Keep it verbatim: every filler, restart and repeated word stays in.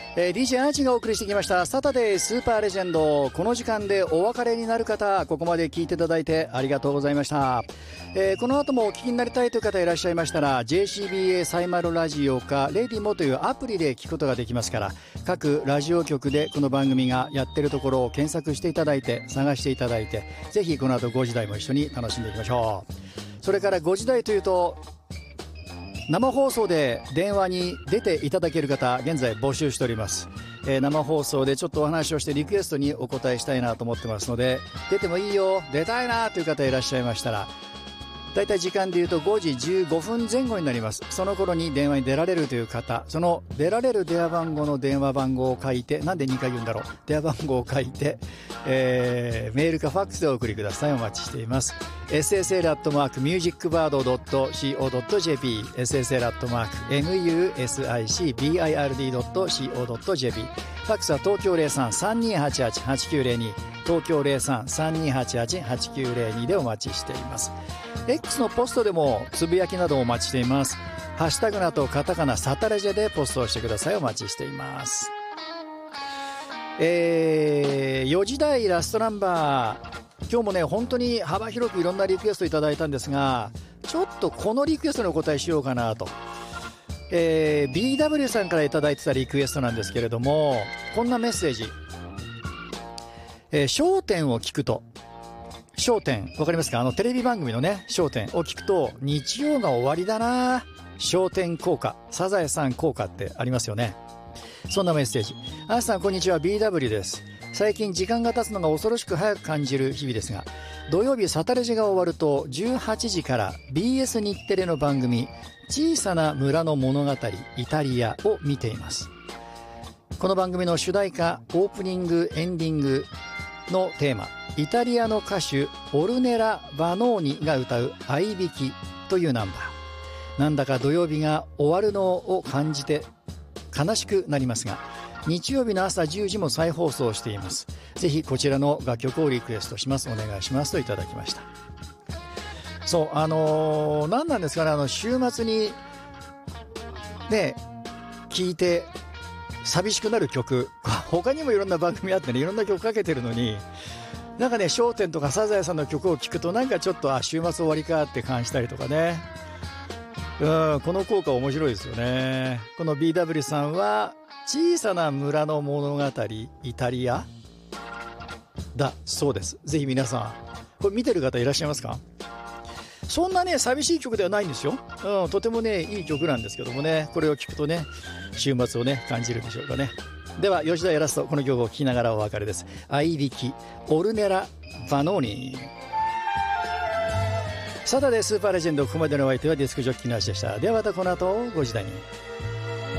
えー、ディージェー アーチがお送りしてきましたサタデースーパーレジェンド。この時間でお別れになる方、ここまで聞いていただいてありがとうございました。えー、この後もお聞きになりたいという方いらっしゃいましたら ジェーシービーエー サイマルラジオかレディモというアプリで聞くことができますから、各ラジオ局でこの番組がやってるところを検索していただいて探していただいて、ぜひこの後ごじ台も一緒に楽しんでいきましょう。それからごじ台というと生放送で電話に出ていただける方、現在募集しております。えー、生放送でちょっとお話をしてリクエストにお答えしたいなと思ってますので、出てもいいよ、出たいなという方いらっしゃいましたら、だいたい時間でいうとごじじゅうごふんぜん後になります。その頃に電話に出られるという方、その出られる電話番号の電話番号を書いて、なんでにかい言うんだろう、電話番号を書いて、えー、メールかファックスでお送りください。お待ちしています。エスエスエル アットマークミュージックバード ドット コー ドット ジェーピー エスエスエル アットマーク ミュージックバード ドット コー ドット ジェーピー ファックスは東京 ゼロさん さんにーはちはち はちきゅうゼロに 東京 ゼロさん さんにーはちはち はちきゅうゼロにでお待ちしています。 X のポストでもつぶやきなどお待ちしています。ハッシュタグなどカタカナサタレジェでポストをしてください。お待ちしています。えー、よじ台ラストナンバー、今日もね本当に幅広くいろんなリクエストいただいたんですが、ちょっとこのリクエストにお答えしようかなと。えー、ビーダブリュー さんからいただいてたリクエストなんですけれども、こんなメッセージ。えー、笑点を聞くと、笑点わかりますか？あのテレビ番組のね笑点を聞くと日曜が終わりだな、笑点効果、サザエさん効果ってありますよね。そんなメッセージ。あなさんこんにちは、 ビーダブリュー です。最近時間が経つのが恐ろしく早く感じる日々ですが、土曜日サタレジが終わるとじゅうはちじから ビーエス 日テレの番組小さな村の物語イタリアを見ています。この番組の主題歌、オープニングエンディングのテーマ、イタリアの歌手オルネラ・バノーニが歌う合いびきというナンバー。なんだか土曜日が終わるのを感じて悲しくなりますが、日曜日の朝じゅうじも再放送しています。ぜひこちらの楽曲をリクエストします、お願いしますといただきました。そうあのー、何なんですかね、あの週末にね聴いて寂しくなる曲、他にもいろんな番組あってね、いろんな曲かけてるのに、なんかね笑点とかサザエさんの曲を聴くとなんかちょっとあ週末終わりかって感じたりとかね、うん、この効果面白いですよね。この ビーダブリュー さんは小さな村の物語イタリアだそうです。ぜひ皆さんこれ見てる方いらっしゃいますか？そんなね寂しい曲ではないんですよ、うん、とてもねいい曲なんですけどもね、これを聴くとね週末をね感じるでしょうかね。では吉田やラスト、この曲を聴きながらお別れです。合いびきオルネラ・バノーニ。サタデースーパーレジェンド、ここまでのお相手はディスクジョッキーの足でした。ではまたこの後ごじ台に。